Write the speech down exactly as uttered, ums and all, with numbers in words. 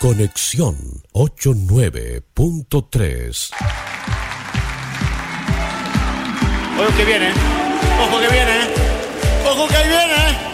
Conexión ochenta y nueve punto tres. Ojo que viene, ojo que viene, ojo que ahí viene.